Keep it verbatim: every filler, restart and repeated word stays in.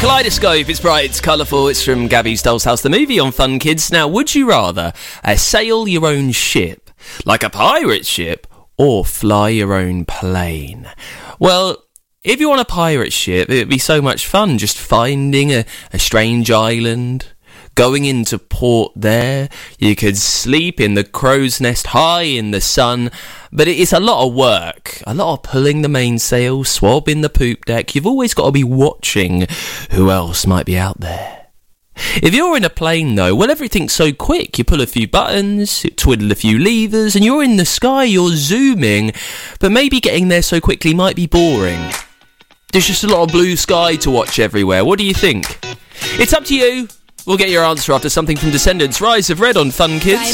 Kaleidoscope, it's bright, it's colourful, it's from Gabby's Doll's House, the movie on Fun Kids. Now, would you rather uh, sail your own ship, like a pirate ship, or fly your own plane? Well, if you want a pirate ship, it'd be so much fun just finding a, a strange island, going into port there. You could sleep in the crow's nest high in the sun, but it's a lot of work, a lot of pulling the mainsail, swabbing the poop deck. You've always got to be watching who else might be out there. If you're in a plane though, well, everything's so quick. You pull a few buttons, twiddle a few levers, and you're in the sky, you're zooming, but maybe getting there so quickly might be boring. There's just a lot of blue sky to watch everywhere. What do you think? It's up to you. We'll get your answer after something from Descendants, Rise of Red on Fun Kids.